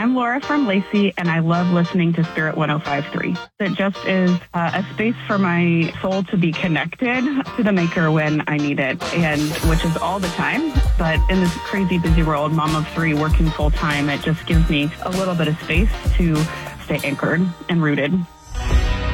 I'm Laura from Lacey, and I love listening to Spirit 105.3. It just is a space for my soul to be connected to the Maker when I need it, and which is all the time. But in this crazy busy world, mom of 3, working full time, it just gives me a little bit of space to stay anchored and rooted.